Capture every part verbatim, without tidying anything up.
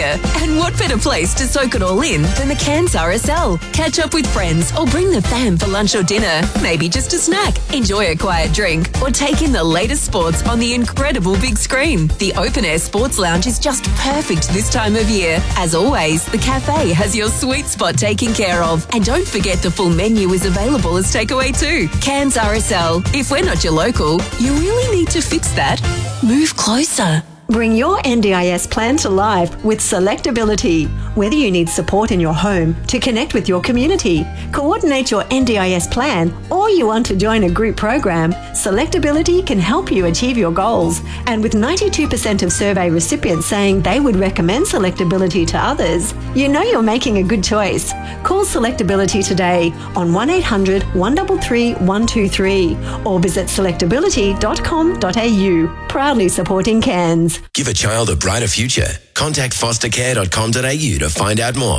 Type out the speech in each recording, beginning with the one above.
year. And what better place to soak it all in than the Cairns R S L? Catch up with friends or bring the fam for lunch or dinner. Maybe just a snack. Enjoy a quiet drink or take in the latest sports on the incredible big screen. The Open Air Sports Lounge is just perfect this time of year. As always, the cafe has your sweet spot taken care of. And don't forget the full menu is available as takeaway too. Cairns R S L. If we're not your local, you really need to fix that. Move closer. Bring your N D I S plan to life with Selectability. Whether you need support in your home to connect with your community, coordinate your N D I S plan, or you want to join a group program, Selectability can help you achieve your goals. And with ninety-two percent of survey recipients saying they would recommend Selectability to others, you know you're making a good choice. Call Selectability today on one eight hundred, one three three, one two three or visit selectability dot com dot a u. Proudly supporting Cairns. Give a child a brighter future. Contact foster care dot com dot a u to find out more.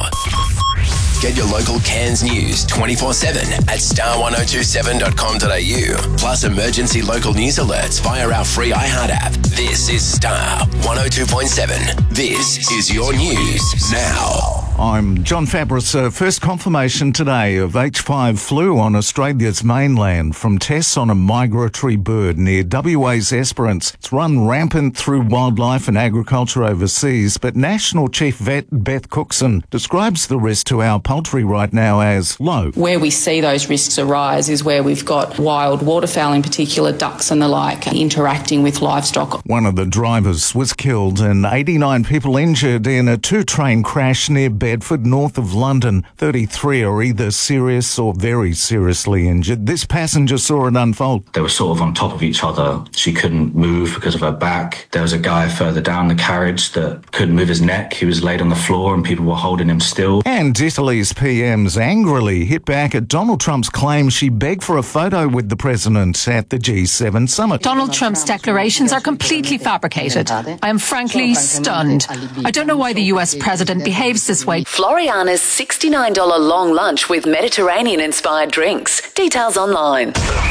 Get your local Cairns news twenty-four seven at star one oh two seven dot com dot a u. Plus emergency local news alerts via our free iHeart app. This is Star one oh two point seven. This is your news now. I'm John Fabris. Uh, first confirmation today of H five flu on Australia's mainland from tests on a migratory bird near W A's Esperance. It's run rampant through wildlife and agriculture overseas, but National Chief Vet Beth Cookson describes the risk to our poultry right now as low. Where we see those risks arise is where we've got wild waterfowl, in particular ducks and the like, interacting with livestock. One of the drivers was killed and eighty-nine people injured in a two-train crash near Bedford, north of London. thirty-three are either serious or very seriously injured. This passenger saw it unfold. They were sort of on top of each other. She couldn't move because of her back. There was a guy further down the carriage that couldn't move his neck. He was laid on the floor and people were holding him still. And Italy's P Ms angrily hit back at Donald Trump's claim she begged for a photo with the president at the G seven summit. Donald Trump's declarations are completely fabricated. I am frankly stunned. I don't know why the U S president behaves this way. Floriana's sixty-nine dollars long lunch with Mediterranean-inspired drinks. Details online.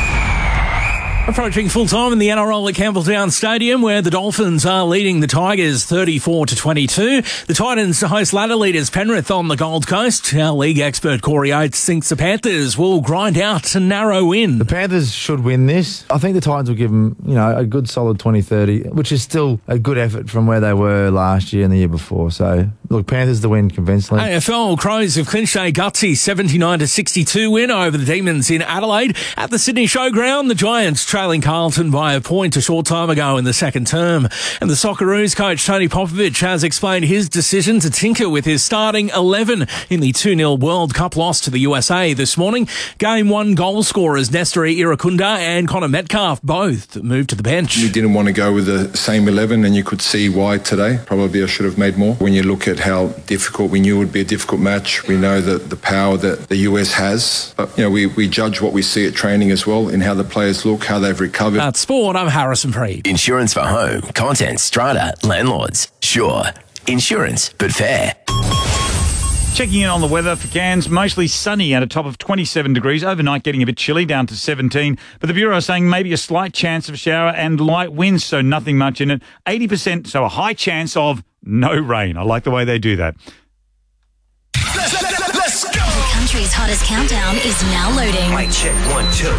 Approaching full time in the N R L at Campbelltown Stadium, where the Dolphins are leading the Tigers thirty-four to twenty-two. The Titans host ladder leaders Penrith on the Gold Coast. Our league expert Corey Oates thinks the Panthers will grind out a narrow win. The Panthers should win this. I think the Titans will give them, you know, a good solid twenty thirty, which is still a good effort from where they were last year and the year before. So, look, Panthers to win convincingly. A F L Crows have clinched a gutsy seventy-nine to sixty-two win over the Demons in Adelaide. At the Sydney Showground, the Giants trailing Carlton by a point a short time ago in the second term. And the Socceroos coach Tony Popovich has explained his decision to tinker with his starting eleven in the two nil World Cup loss to the U S A this morning. Game one goal scorers Nestori Irakunda and Connor Metcalf both moved to the bench. We didn't want to go with the same eleven, and you could see why today. Probably I should have made more. When you look at how difficult, we knew it would be a difficult match. We know that the power that the U S has. But, you know, we, we judge what we see at training as well, in how the players look, how they've recovered. That's sport. I'm Harrison Freed. Insurance for home, content, strata, landlords. Sure. Insurance, but fair. Checking in on the weather for Cairns, mostly sunny at a top of twenty-seven degrees. Overnight getting a bit chilly, down to seventeen. But the Bureau is saying maybe a slight chance of a shower and light winds, so nothing much in it. eighty percent, so a high chance of no rain. I like the way they do that. Let's go! The country's hottest countdown is now loading. Mic check, one, two.